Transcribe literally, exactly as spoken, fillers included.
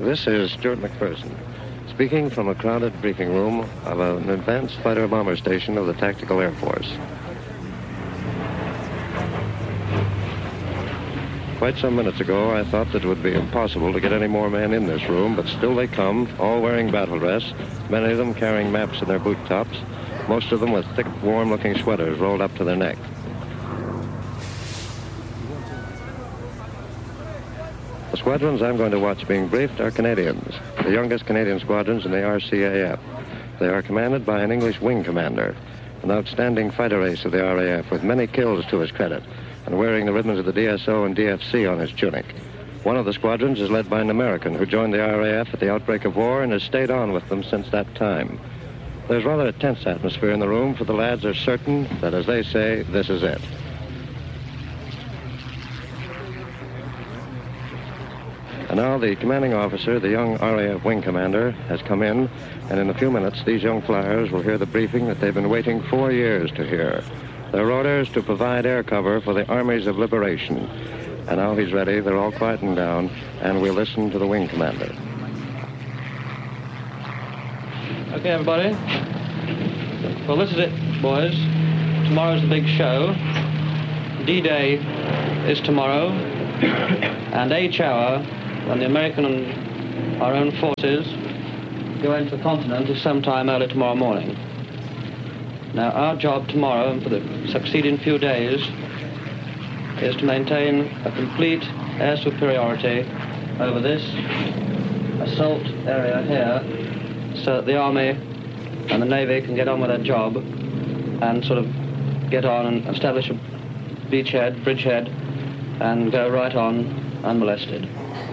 This is Stuart McPherson, speaking from a crowded briefing room of an advanced fighter bomber station of the Tactical Air Force. Quite some minutes ago, I thought that it would be impossible to get any more men in this room, but still they come, all wearing battle dress, many of them carrying maps in their boot tops, most of them with thick, warm-looking sweaters rolled up to their neck. The squadrons I'm going to watch being briefed are Canadians, the youngest Canadian squadrons in the R C A F. They are commanded by an English wing commander, an outstanding fighter ace of the R A F with many kills to his credit, and wearing the ribbons of the D S O and D F C on his tunic. One of the squadrons is led by an American who joined the R A F at the outbreak of war and has stayed on with them since that time. There's rather a tense atmosphere in the room, for the lads are certain that, as they say, this is it. And now the commanding officer, the young R A F wing commander, has come in, and in a few minutes these young flyers will hear the briefing that they've been waiting four years to hear. Their orders to provide air cover for the armies of liberation. And now he's ready, they're all quieting down, and we'll listen to the wing commander. Okay, everybody. Well, this is it, boys. Tomorrow's the big show. D-Day is tomorrow, and H hour, when the American and our own forces go into the continent, is sometime early tomorrow morning. Now, our job tomorrow and for the succeeding few days is to maintain a complete air superiority over this assault area here, so that the Army and the Navy can get on with their job and sort of get on and establish a beachhead, bridgehead, and go right on unmolested.